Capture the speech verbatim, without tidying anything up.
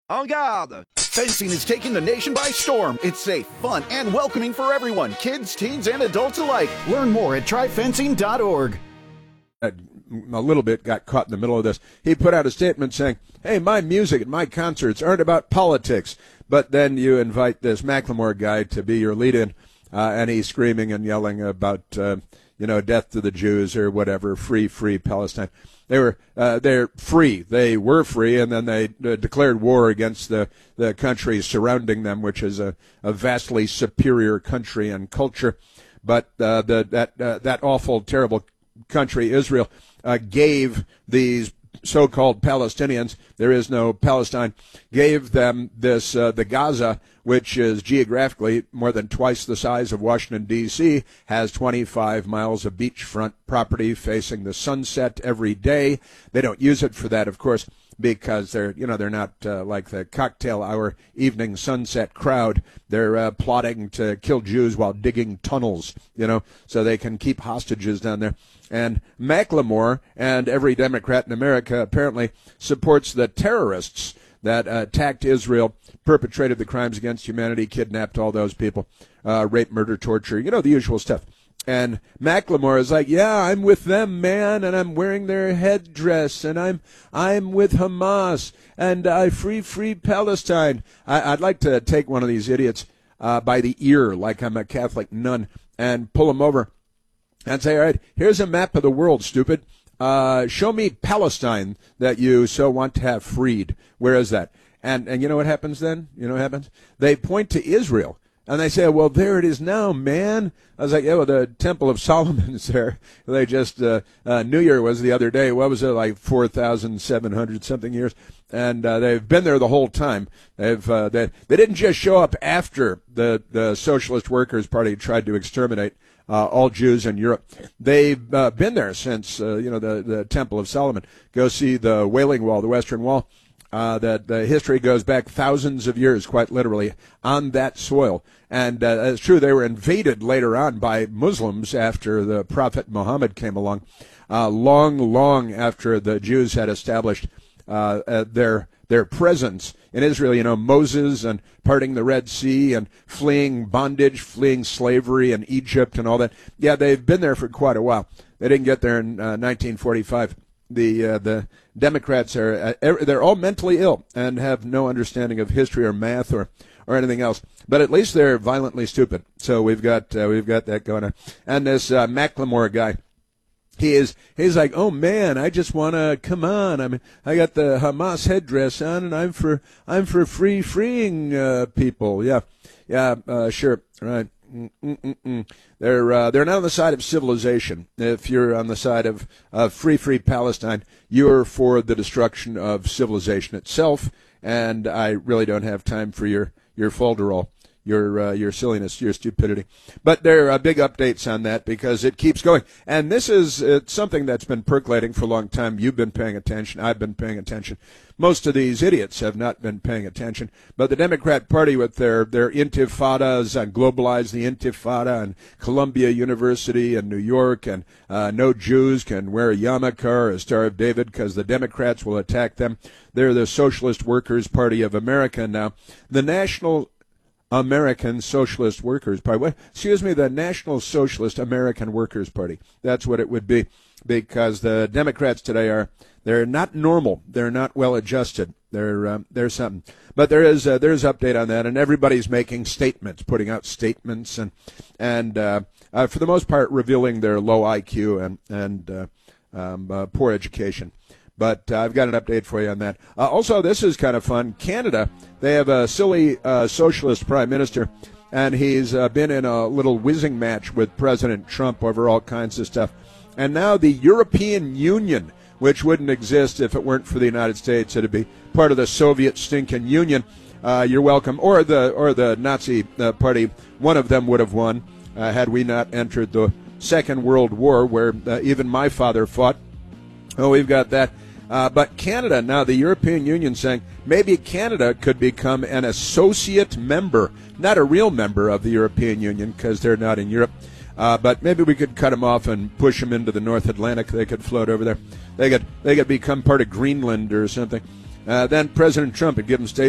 En garde! Fencing is taking the nation by storm. It's safe, fun, and welcoming for everyone, kids, teens, and adults alike. Learn more at try fencing dot org. A little bit got caught in the middle of this. He put out a statement saying, hey, my music and my concerts aren't about politics. But then you invite this Macklemore guy to be your lead-in, uh, and he's screaming and yelling about, uh, you know, death to the Jews or whatever, free, free Palestine. They were uh, they're free. They were free, and then they uh, declared war against the, the countries surrounding them, which is a, a vastly superior country and culture. But uh, the, that uh, that awful, terrible country, Israel, uh, gave these so-called Palestinians, there is no Palestine, gave them this uh, the Gaza, which is geographically more than twice the size of Washington, D C, has twenty-five miles of beachfront property facing the sunset every day. They don't use it for that, of course, because they're, you know, they're not uh, like the cocktail hour evening sunset crowd. They're uh, plotting to kill Jews while digging tunnels, you know, so they can keep hostages down there. And Macklemore and every Democrat in America apparently supports the terrorists that uh, attacked Israel, perpetrated the crimes against humanity, kidnapped all those people, uh, rape, murder, torture, you know, the usual stuff. And Macklemore is like, yeah, I'm with them, man, and I'm wearing their headdress, and I'm I'm with Hamas, and I free, free Palestine. I, I'd like to take one of these idiots uh, by the ear, like I'm a Catholic nun, and pull him over and say, all right, here's a map of the world, stupid. Uh, show me Palestine that you so want to have freed. Where is that? And and you know what happens then? You know what happens? They point to Israel. And they say, well, there it is now, man. I was like, yeah, well, the Temple of Solomon's there. They just, uh, uh, New Year was the other day. What was it, like four thousand seven hundred something years? And uh, they've been there the whole time. They've uh, they, they didn't just show up after the, the Socialist Workers' Party tried to exterminate uh, all Jews in Europe. They've uh, been there since, uh, you know, the, the Temple of Solomon. Go see the Wailing Wall, the Western Wall. Uh, that the history goes back thousands of years, quite literally, on that soil. And uh, it's true, they were invaded later on by Muslims after the Prophet Muhammad came along, uh, long, long after the Jews had established uh, uh, their their presence in Israel. You know, Moses and parting the Red Sea and fleeing bondage, fleeing slavery in Egypt and all that. Yeah, they've been there for quite a while. They didn't get there in uh, nineteen forty-five. The uh, the Democrats are uh, they're all mentally ill and have no understanding of history or math or, or anything else. But at least they're violently stupid. So we've got uh, we've got that going on. And this uh, Macklemore guy, he is he's like, oh man, I just want to come on. I mean, I got the Hamas headdress on, and I'm for I'm for free freeing uh, people. Yeah, yeah, uh, sure, right. Mm-mm-mm. They're uh, they're not on the side of civilization. If you're on the side of uh, free, free Palestine, you're for the destruction of civilization itself. And I really don't have time for your your folderol, your uh, your silliness, your stupidity. But there are big updates on that because it keeps going. And this is it's something that's been percolating for a long time. You've been paying attention. I've been paying attention. Most of these idiots have not been paying attention. But the Democrat Party with their, their intifadas and globalize the intifada and Columbia University and New York and uh, no Jews can wear a yarmulke or a Star of David because the Democrats will attack them. They're the Socialist Workers' Party of America now. The National American Socialist Workers Party. What? Excuse me, the National Socialist American Workers Party. That's what it would be, because the Democrats today are they're not normal. They're not well adjusted. They're um, they're something. But there is uh, there's update on that, and everybody's making statements, putting out statements, and and uh, uh, for the most part revealing their low I Q and and uh, um, uh, poor education. But uh, I've got an update for you on that. Uh, also, this is kind of fun. Canada, they have a silly uh, socialist prime minister, and he's uh, been in a little whizzing match with President Trump over all kinds of stuff. And now the European Union, which wouldn't exist if it weren't for the United States, it'd be part of the Soviet stinking Union. Uh, you're welcome. Or the or the Nazi uh, party, one of them would have won uh, had we not entered the Second World War, where uh, even my father fought. Oh, we've got that. Uh, but Canada, now the European Union saying maybe Canada could become an associate member, not a real member of the European Union because they're not in Europe. Uh, but maybe we could cut them off and push them into the North Atlantic. They could float over there. They could they could become part of Greenland or something. Uh, then President Trump would give them state